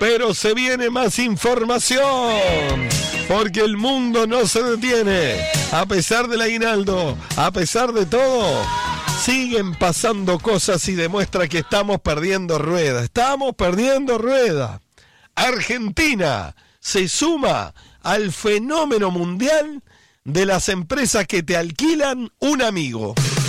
Pero se viene más información, porque el mundo no se detiene. A pesar del aguinaldo, a pesar de todo, siguen pasando cosas y demuestra que estamos perdiendo ruedas. Estamos perdiendo ruedas. Argentina se suma al fenómeno mundial de las empresas que te alquilan un amigo.